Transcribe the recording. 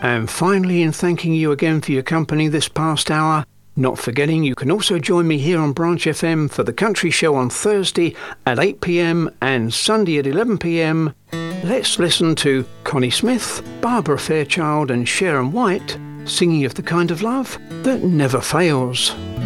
And finally, in thanking you again for your company this past hour, not forgetting you can also join me here on Branch FM for the Country Show on Thursday at 8 p.m. and Sunday at 11 p.m. Let's listen to Connie Smith, Barbara Fairchild and Sharon White singing of the kind of love that never fails.